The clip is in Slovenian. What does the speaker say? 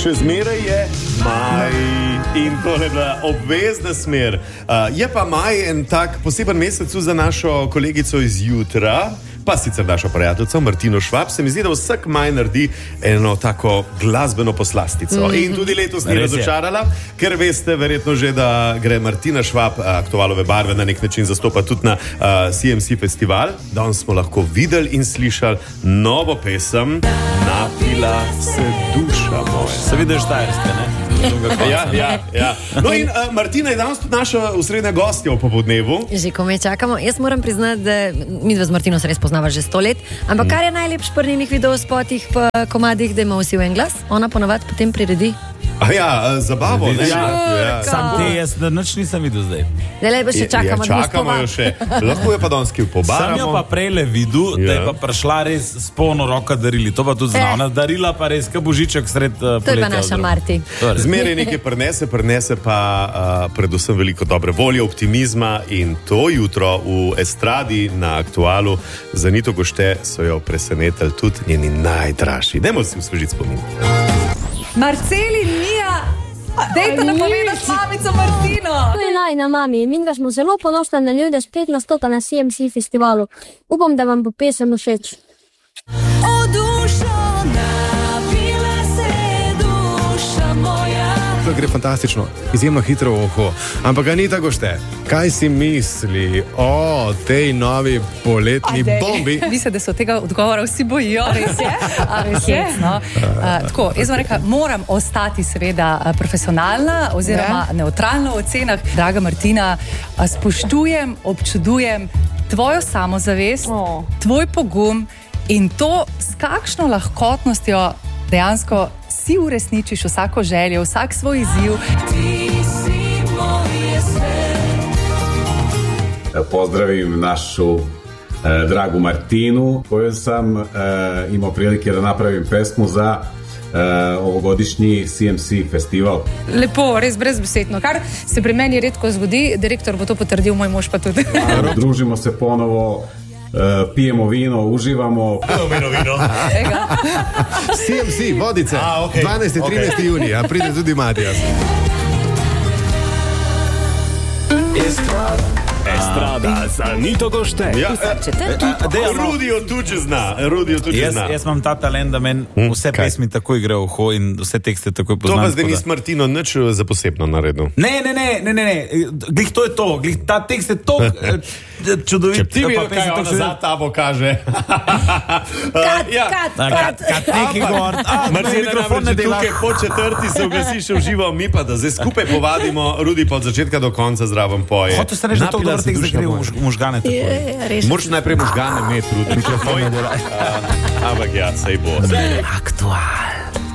Še zmeraj je maj in tole je bila obvezna smer. Je pa maj en tak poseben mesec za našo kolegico iz jutra, pa sicer našo prijateljico Martino Švab. Se mi zdi, da vsak maj naredi eno tako glasbeno poslastico. In tudi letos ni razočarala, ker veste verjetno že, da gre Martina Švab aktualove barve na nek način zastopa tudi na CMC festival. Danes smo lahko videli in slišali novo pesem Napila se duša moja. Se vidiš Štajerske, ne? Ja. No in Martina je danes tudi naša osrednja gostja v popodnevu. Že ko me čakamo, jaz moram priznati, da mi z Martino se res poznava že 100 let, ampak kar je najlepš pri njenih videospotih pa komadih, da ima vsi v en glas, ona ponavadi potem priredi. Zabavo, ne? Sam te jaz, da nič nisem videl zdaj. Zdaj pa še čakamo, da čakamo jo še. Lahko je pa danes ki pobaramo. Sem jo pa prejle videl, da je pa prišla res s polno roka darili. To pa tudi znavna darila, pa res ka božiček sred poletja. To je pa naša Marti. Zmeraj nekaj prinese pa predvsem veliko dobre volje, optimizma in to jutro v estradi na Aktualu za Nito Gošte so jo presenetili tudi njeni najdražji. Dajmo si osvežiti spomin. Marcel in Mija, dejte napovedati mamico Martino. To je najina mami. Minga smo zelo ponosni na njo, da spet nastopa na CMC festivalu. Upam, da vam bo pesem všeč. O dušo, napila se duša moja. To gre fantastično, izjemno hitro v oko. Ampak Anita Gošte, kaj si misli o tej novi poletni bombi? Mislim, da se od tega odgovora vsi bojijo. Res je? No. Tako, jaz vam rekla, moram ostati seveda profesionalna oziroma neutralna v ocenah. Draga Martina, spoštujem, občudujem tvojo samozavest, tvoj pogum in to, s kakšno lahkotnostjo dejansko si uresničiš vsako željo, vsak svoj izziv. Ti si moje sve. Pozdravim našu dragu Martinu, koju sam imao prilike da napravim pesmu za ovogodišnji CMC festival. Lepo, res brezbesedno. Kar se pri meni redko zgodi, direktor bo to potrdil, moj mož pa tudi. Družimo se ponovo, pijemo vino, uživamo. Vino. CMC, Vodice, 12. 13. junija, pride tudi Matijas. Estrada za Nito Gošte. Rudijo tudi zna. Jaz imam ta talent, da meni vse pesmi tako igra v uho in vse tekste tako poznam. To pa zdaj nisi Martino nič za posebno naredil. Ne. Glih to je to. Glih ta tekst je to čudovit. Če ti videl, kaj ona za tabo kaže. Kat. Neki govor. Martina nam že tukaj po četrti se oglasi še užival, mi pa da zdaj skupaj povadimo, Rudi pa od začetka do konca zraven poje. Hotel se reči, da to dobro tekst gre v možgane tako. Moraš najprej možgane imeti, Rudi. Ampak ja, sej bo. Aktual.